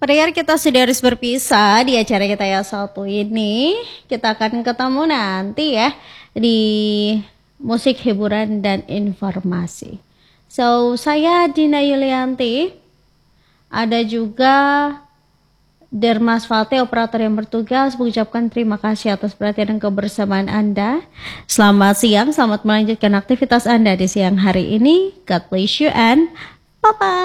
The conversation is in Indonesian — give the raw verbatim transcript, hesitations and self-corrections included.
Pendengar, kita sudah harus berpisah di acara kita yang satu ini. Kita akan ketemu nanti ya di musik, hiburan, dan informasi. So, saya Dina Yulianti. Ada juga Dermas Fate, operator yang bertugas, mengucapkan terima kasih atas perhatian dan kebersamaan Anda. Selamat siang, selamat melanjutkan aktivitas Anda di siang hari ini. God bless you and bye-bye.